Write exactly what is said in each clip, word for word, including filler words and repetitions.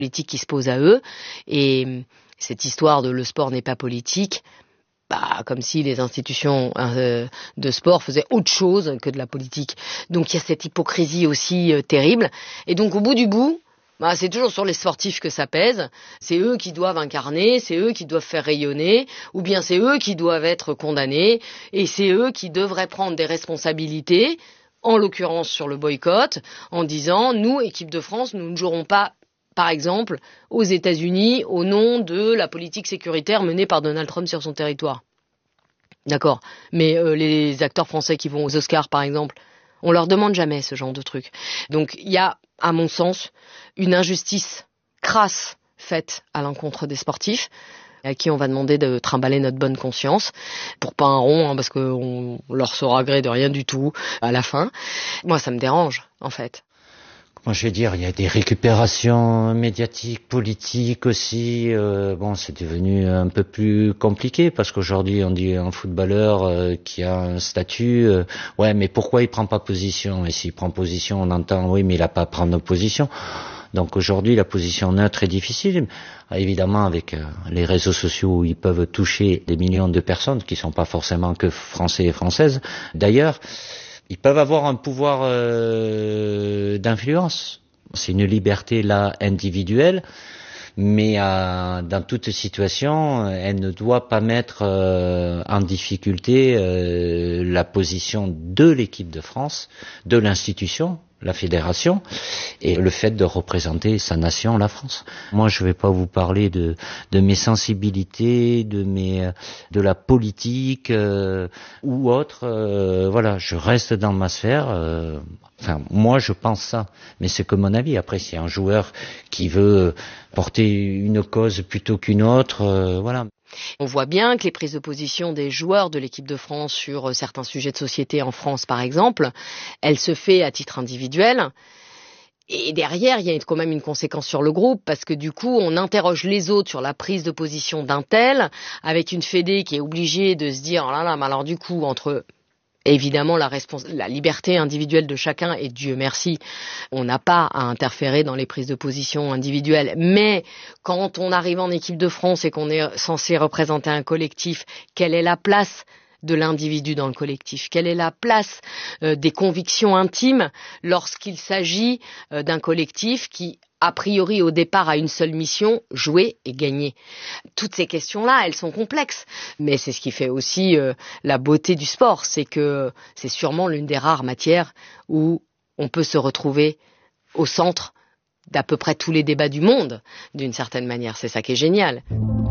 politique qui se pose à eux. Et cette histoire de le sport n'est pas politique, bah, comme si les institutions euh, de sport faisaient autre chose que de la politique. Donc il y a cette hypocrisie aussi euh, terrible. Et donc au bout du bout, bah, c'est toujours sur les sportifs que ça pèse. C'est eux qui doivent incarner, c'est eux qui doivent faire rayonner, ou bien c'est eux qui doivent être condamnés, et c'est eux qui devraient prendre des responsabilités, en l'occurrence sur le boycott, en disant, nous, équipe de France, nous ne jouerons pas, par exemple, aux États-Unis au nom de la politique sécuritaire menée par Donald Trump sur son territoire. D'accord. Mais euh, les acteurs français qui vont aux Oscars, par exemple, on leur demande jamais ce genre de truc. Donc il y a, à mon sens, une injustice crasse faite à l'encontre des sportifs, à qui on va demander de trimballer notre bonne conscience, pour pas un rond, hein, parce qu'on leur sera gré de rien du tout à la fin. Moi, ça me dérange, en fait. Moi, je vais dire, il y a des récupérations médiatiques, politiques aussi. Euh, bon, c'est devenu un peu plus compliqué parce qu'aujourd'hui, on dit un footballeur euh, qui a un statut, euh, ouais, mais pourquoi il prend pas position? Et s'il prend position, on entend, oui, mais il a pas à prendre position. Donc aujourd'hui, la position neutre est difficile. Évidemment, avec euh, les réseaux sociaux où ils peuvent toucher des millions de personnes qui sont pas forcément que français et françaises. D'ailleurs, ils peuvent avoir un pouvoir euh, d'influence. C'est une liberté là individuelle, mais euh, dans toute situation, elle ne doit pas mettre euh, en difficulté euh, la position de l'équipe de France, de l'institution, la fédération, et le fait de représenter sa nation, la France. Moi, je ne vais pas vous parler de, de mes sensibilités, de mes, de la politique euh, ou autre. Euh, voilà, je reste dans ma sphère. Euh, enfin, moi, je pense ça, mais c'est que mon avis. Après, s'il y a un joueur qui veut porter une cause plutôt qu'une autre, euh, voilà. On voit bien que les prises de position des joueurs de l'équipe de France sur certains sujets de société en France, par exemple, elles se font à titre individuel. Et derrière, il y a quand même une conséquence sur le groupe, parce que du coup, on interroge les autres sur la prise de position d'un tel, avec une fédé qui est obligée de se dire, oh là là, mais alors du coup, entre... Évidemment, la, respons- la liberté individuelle de chacun, et Dieu merci, on n'a pas à interférer dans les prises de position individuelles. Mais quand on arrive en équipe de France et qu'on est censé représenter un collectif, quelle est la place de l'individu dans le collectif? Quelle est la place euh, des convictions intimes lorsqu'il s'agit euh, d'un collectif qui, a priori, au départ, a une seule mission, jouer et gagner? Toutes ces questions-là, elles sont complexes. Mais c'est ce qui fait aussi euh, la beauté du sport. C'est que c'est sûrement l'une des rares matières où on peut se retrouver au centre d'à peu près tous les débats du monde, d'une certaine manière. C'est ça qui est génial.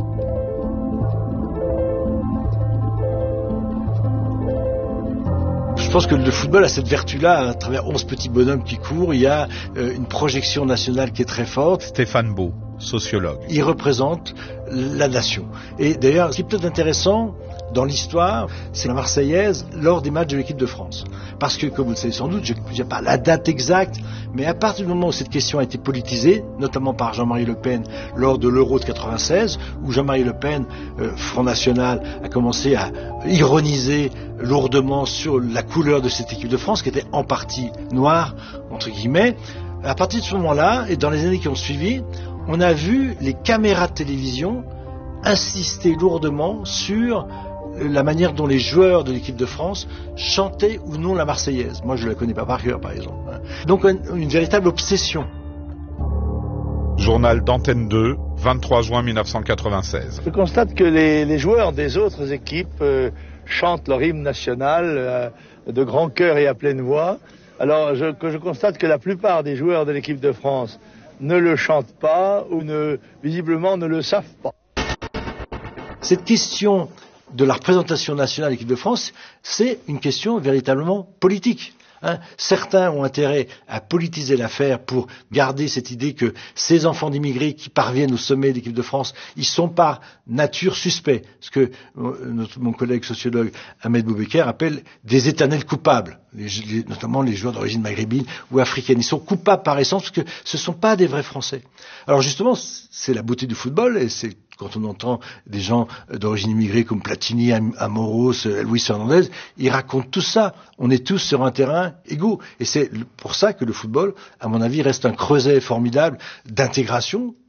Je pense que le football a cette vertu-là, à travers onze petits bonhommes qui courent, il y a euh, une projection nationale qui est très forte. Stéphane Beau, sociologue. Il représente la nation. Et d'ailleurs, ce qui est peut-être intéressant dans l'histoire, c'est la Marseillaise lors des matchs de l'équipe de France. Parce que, comme vous le savez sans doute, je n'ai pas la date exacte, mais à partir du moment où cette question a été politisée, notamment par Jean-Marie Le Pen lors de l'Euro de quatre-vingt-seize, où Jean-Marie Le Pen, euh, Front National, a commencé à ironiser lourdement sur la couleur de cette équipe de France, qui était en partie noire, entre guillemets. À partir de ce moment-là, et dans les années qui ont suivi, on a vu les caméras de télévision insister lourdement sur la manière dont les joueurs de l'équipe de France chantaient ou non la Marseillaise. Moi, je ne la connais pas par cœur, par exemple. Donc, une, une véritable obsession. Journal d'Antenne deux, vingt-trois juin mille neuf cent quatre-vingt-seize. Je constate que les, les joueurs des autres équipes euh, chantent leur hymne national euh, de grand cœur et à pleine voix. Alors je, que je constate que la plupart des joueurs de l'équipe de France ne le chantent pas ou ne, visiblement ne le savent pas. Cette question de la représentation nationale de l'équipe de France, c'est une question véritablement politique. Hein, certains ont intérêt à politiser l'affaire pour garder cette idée que ces enfants d'immigrés qui parviennent au sommet de l'équipe de France, ils sont par nature suspects. Ce que notre, mon collègue sociologue Ahmed Boubeker appelle des éternels coupables, les, les, notamment les joueurs d'origine maghrébine ou africaine. Ils sont coupables par essence parce que ce ne sont pas des vrais Français. Alors justement, c'est la beauté du football et c'est quand on entend des gens d'origine immigrée comme Platini, Amoros, Luis Hernandez, ils racontent tout ça. On est tous sur un terrain égaux. Et c'est pour ça que le football, à mon avis, reste un creuset formidable d'intégration